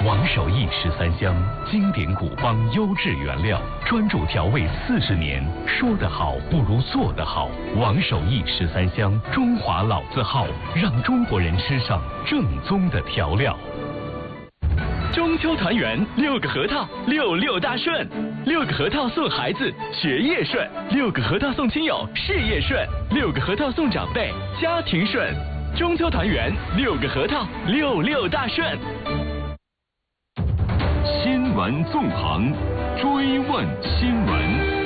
王守义13香，经典古方优质原料，专注调味40年。说得好不如做得好。王守义13香，中华老字号，让中国人吃上正宗的调料。 中秋团圆，6个核桃，66大顺，6个核桃送孩子学业顺，6个核桃送亲友事业顺，6个核桃送长辈家庭顺。中秋团圆，6个核桃，66大顺。 新闻纵横，追问新闻。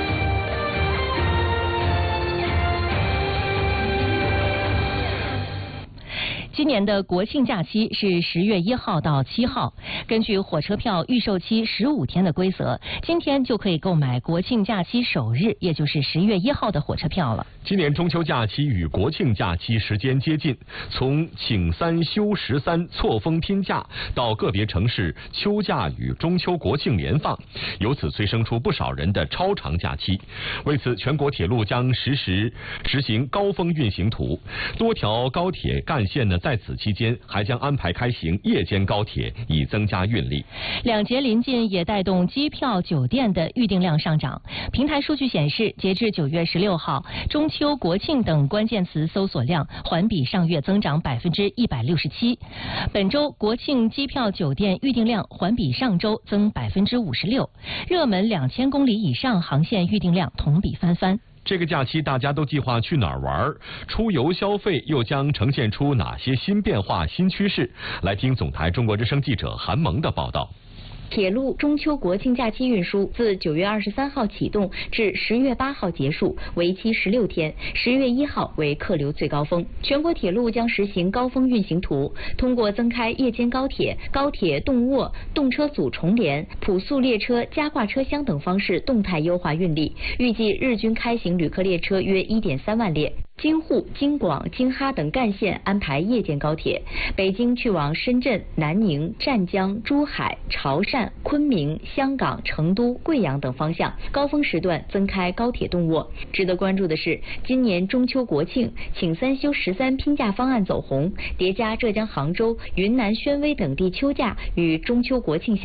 今年的国庆假期是10月1号到7号。根据火车票预售期15天的规则，今天就可以购买国庆假期首日，也就是10月1号的火车票了。 今年中秋假期与国庆假期时间接近，从请3休13错峰拼假到个别城市秋假与中秋国庆连放，由此催生出不少人的超长假期。为此，全国铁路将实行高峰运行图，多条高铁干线在此期间还将安排开行夜间高铁，以增加运力。 两节临近也带动机票、酒店的预订量上涨。平台数据显示，截至9月16号，中秋、国庆等关键词搜索量环比上月增长167%。本周国庆机票、酒店预订量环比上周增56%，热门2000公里以上航线预订量同比翻番。 这个假期大家都计划去哪儿玩？出游消费又将呈现出哪些新变化、新趋势？来听总台中国之声记者韩萌的报道。 铁路中秋国庆假期运输自9月23号启动至10月8号结束，为期16天，10月1号为客流最高峰。全国铁路将实行高峰运行图，通过增开夜间高铁、高铁动卧、动车组重联、普速列车加挂车厢等方式动态优化运力，预计日均开行旅客列车约1.3万列。京沪、京广、京哈等干线安排夜间高铁，北京去往深圳、南宁、湛江、珠海、潮汕、昆明、香港、成都、贵阳等方向高峰时段增开高铁动卧。值得关注的是，今年中秋国庆请3休13拼假方案走红，叠加浙江杭州、云南宣威等地秋假与中秋国庆相